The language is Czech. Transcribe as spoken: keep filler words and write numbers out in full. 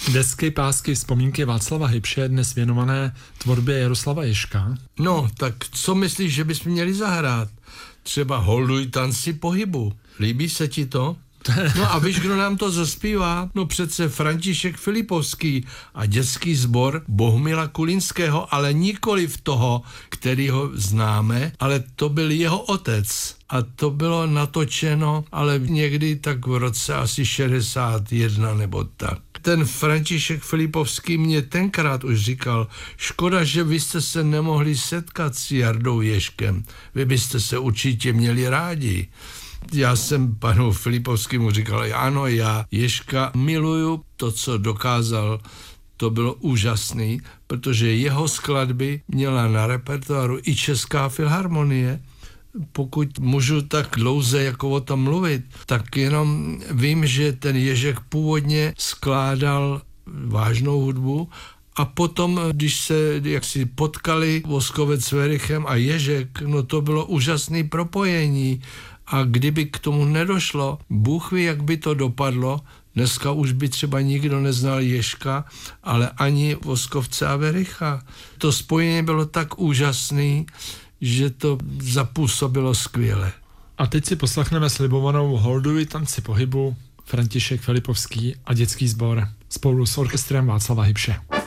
Desky, pásky, vzpomínky Václava Hybše dnes věnované tvorbě Jaroslava Ježka. No, tak co myslíš, že bychom měli zahrát? Třeba Holduj tanci pohybu. Líbí se ti to? No a víš, kdo nám to zaspívá? No přece František Filipovský a dětský sbor Bohumila Kulinského, ale nikoli v toho, který ho známe, ale to byl jeho otec. A to bylo natočeno, ale někdy tak v roce asi šedesát jedna nebo tak. Ten František Filipovský mě tenkrát už říkal, škoda, že vy jste se nemohli setkat s Jardou Ježkem. Vy byste se určitě měli rádi. Já jsem panu Filipovskému říkal, ano, já Ježka miluju, to, co dokázal, to bylo úžasný, protože jeho skladby měla na repertoáru i Česká filharmonie. Pokud můžu tak dlouze jako o tom mluvit, tak jenom vím, že ten Ježek původně skládal vážnou hudbu a potom, když se jaksi potkali Voskovec s Werichem a Ježek, no to bylo úžasné propojení. A kdyby k tomu nedošlo, Bůh ví, jak by to dopadlo. Dneska už by třeba nikdo neznal Ježka, ale ani Voskovce a Wericha. To spojení bylo tak úžasné, že to zapůsobilo skvěle. A teď si poslechneme slibovanou Holduj tanci pohybu František Filipovský a dětský sbor spolu s orchestrem Václava Hybše.